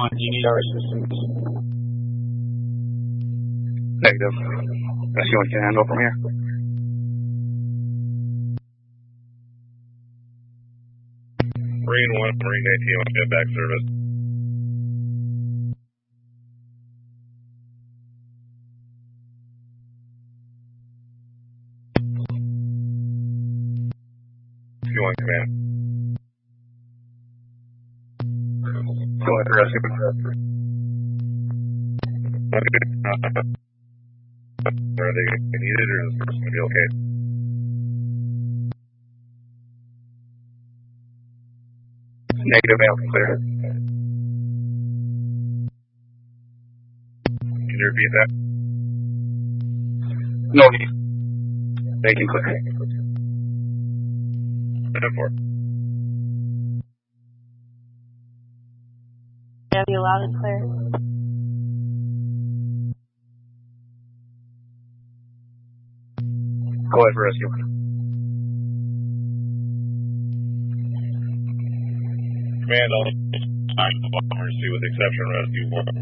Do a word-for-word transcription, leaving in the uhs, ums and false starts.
one, do you need our assistance? Negative. Rescue one can handle from here. Marine one, Marine eighteen, one, get back service. Rescue one, command. Go ahead, rescue. Are they needed, or is this person going to be okay? Negative, out clear. Can you repeat that? No need. Making clear. ten four. Yeah, be loud and clear. Go ahead for rescue. Command all emergency with exception rescue one.